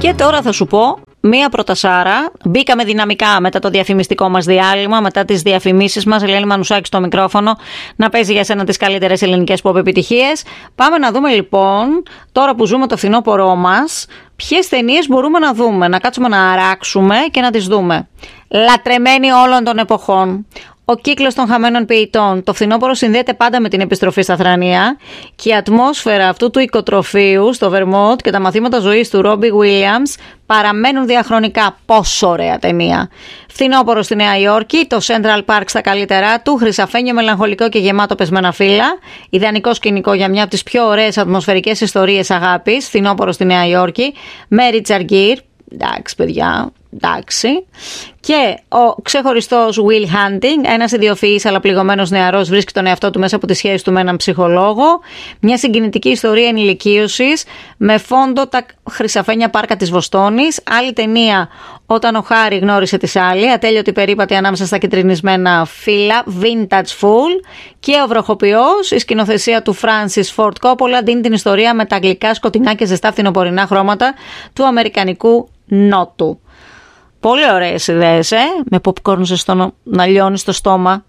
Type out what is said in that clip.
Και τώρα θα σου πω μία προτασάρα. Μπήκαμε δυναμικά μετά το διαφημιστικό μας διάλειμμα, μετά τις διαφημίσεις μας. Ελένη Μανουσάκη στο μικρόφωνο να παίζει για σένα τις καλύτερες ελληνικές pop επιτυχίες. Πάμε να δούμε λοιπόν, τώρα που ζούμε το φθινόπωρό μας, ποιες ταινίες μπορούμε να δούμε, να κάτσουμε να αράξουμε και να τις δούμε. Λατρεμένοι όλων των εποχών. Ο κύκλος των χαμένων ποιητών. Το φθινόπωρο συνδέεται πάντα με την επιστροφή στα θρανία και η ατμόσφαιρα αυτού του οικοτροφείου στο Βερμόντ και τα μαθήματα ζωής του Ρόμπι Γουίλιαμς παραμένουν διαχρονικά. Πόσο ωραία ταινία. Φθινόπωρο στη Νέα Υόρκη, το Central Park στα καλύτερά του, χρυσαφένιο, μελαγχολικό και γεμάτο πεσμένα φύλλα. Ιδανικό σκηνικό για μια από τις πιο ωραίες ατμοσφαιρικές ιστορίες αγάπης. Φθινόπωρο στη Νέα Υόρκη, με Ρίτσαρντ Γκίρ. Εντάξει, παιδιά. Εντάξει. Και ο ξεχωριστός Will Hunting, ένας ιδιοφυής αλλά πληγωμένος νεαρός, βρίσκει τον εαυτό του μέσα από τη σχέση του με έναν ψυχολόγο. Μια συγκινητική ιστορία ενηλικίωσης με φόντο τα χρυσαφένια πάρκα της Βοστόνης. Άλλη ταινία, Όταν ο Χάρη γνώρισε τη Σάλη, ατέλειωτη περίπατη ανάμεσα στα κυτρινισμένα φύλλα, Vintage Fool. Και ο Βροχοποιός, η σκηνοθεσία του Francis Ford Coppola, δίνει την ιστορία με τα γλυκά, σκοτεινά και ζεστά φθινοπορεινά χρώματα του αμερικανικού νότου. Πολύ ωραίες ιδέες, με popcorn ζεστό να λιώνει στο στόμα.